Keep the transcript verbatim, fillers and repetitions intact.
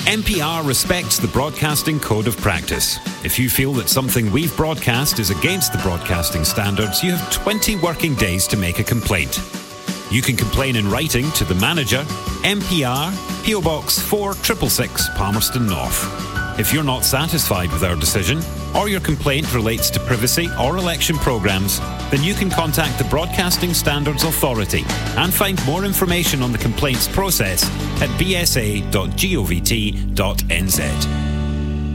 N P R respects the Broadcasting Code of Practice. If you feel that something we've broadcast is against the broadcasting standards, you have twenty working days to make a complaint. You can complain in writing to the manager, N P R, P O Box four six six six, Palmerston North. If you're not satisfied with our decision, or your complaint relates to privacy or election programmes, then you can contact the Broadcasting Standards Authority and find more information on the complaints process at b s a dot govt dot n z.